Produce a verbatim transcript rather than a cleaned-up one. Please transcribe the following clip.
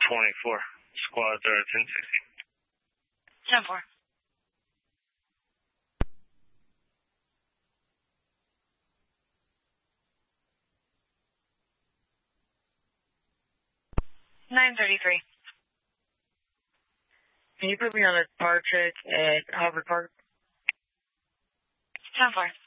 twenty-four. Squads are at ten sixty. ten four. nine thirty-three. Can you put me on a car check at Harvard Park? ten four.